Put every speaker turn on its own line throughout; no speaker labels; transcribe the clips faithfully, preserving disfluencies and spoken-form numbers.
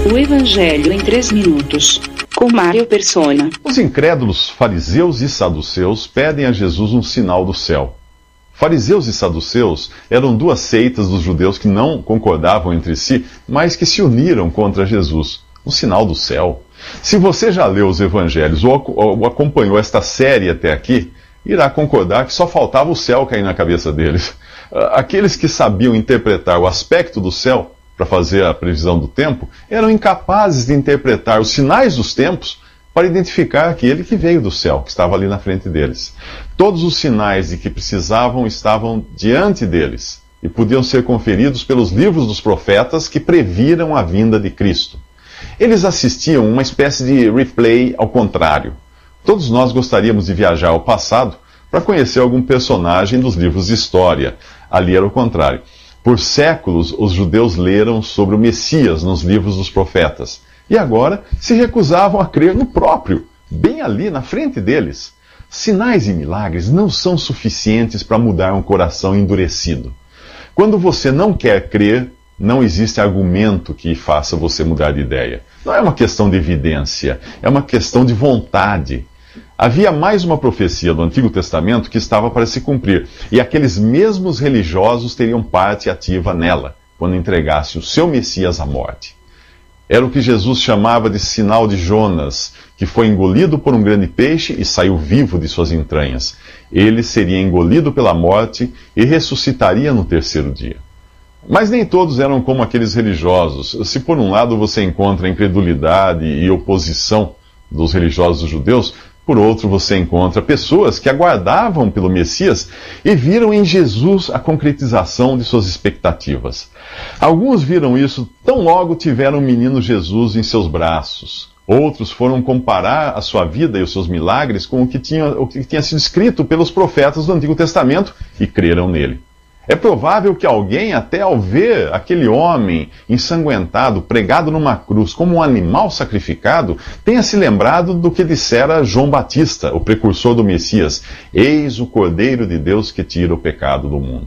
O Evangelho em três minutos, com Mário Persona.
Os incrédulos fariseus e saduceus pedem a Jesus um sinal do céu. Fariseus e saduceus eram duas seitas dos judeus que não concordavam entre si, mas que se uniram contra Jesus. Um sinal do céu. Se você já leu os evangelhos ou, ou acompanhou esta série até aqui, irá concordar que só faltava o céu cair na cabeça deles. Aqueles que sabiam interpretar o aspecto do céu para fazer a previsão do tempo, eram incapazes de interpretar os sinais dos tempos para identificar aquele que veio do céu, que estava ali na frente deles. Todos os sinais de que precisavam estavam diante deles e podiam ser conferidos pelos livros dos profetas que previram a vinda de Cristo. Eles assistiam uma espécie de replay ao contrário. Todos nós gostaríamos de viajar ao passado para conhecer algum personagem dos livros de história. Ali era o contrário. Por séculos, os judeus leram sobre o Messias nos livros dos profetas. E agora se recusavam a crer no próprio, bem ali na frente deles. Sinais e milagres não são suficientes para mudar um coração endurecido. Quando você não quer crer, não existe argumento que faça você mudar de ideia. Não é uma questão de evidência, é uma questão de vontade. Havia mais uma profecia do Antigo Testamento que estava para se cumprir, e aqueles mesmos religiosos teriam parte ativa nela, quando entregasse o seu Messias à morte. Era o que Jesus chamava de sinal de Jonas, que foi engolido por um grande peixe e saiu vivo de suas entranhas. Ele seria engolido pela morte e ressuscitaria no terceiro dia. Mas nem todos eram como aqueles religiosos. Se por um lado você encontra a incredulidade e oposição dos religiosos judeus, por outro você encontra pessoas que aguardavam pelo Messias e viram em Jesus a concretização de suas expectativas. Alguns viram isso tão logo tiveram o menino Jesus em seus braços. Outros foram comparar a sua vida e os seus milagres com o que tinha, o que tinha sido escrito pelos profetas do Antigo Testamento e creram nele. É provável que alguém, até ao ver aquele homem ensanguentado, pregado numa cruz, como um animal sacrificado, tenha se lembrado do que dissera João Batista, o precursor do Messias: eis o Cordeiro de Deus que tira o pecado do mundo.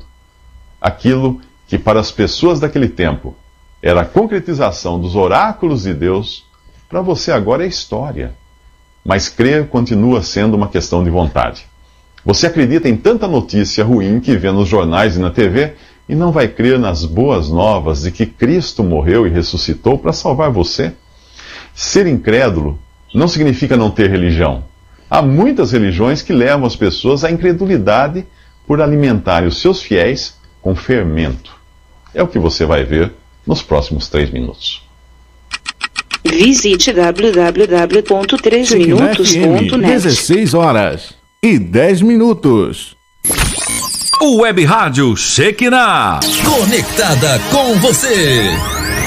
Aquilo que para as pessoas daquele tempo era a concretização dos oráculos de Deus, para você agora é história. Mas crer continua sendo uma questão de vontade. Você acredita em tanta notícia ruim que vê nos jornais e na T V e não vai crer nas boas novas de que Cristo morreu e ressuscitou para salvar você? Ser incrédulo não significa não ter religião. Há muitas religiões que levam as pessoas à incredulidade por alimentarem os seus fiéis com fermento. É o que você vai ver nos próximos três minutos.
Visite w w w ponto três minutos ponto net.
dezesseis horas e dez minutos.
O Web Rádio Shekinah. Conectada com você.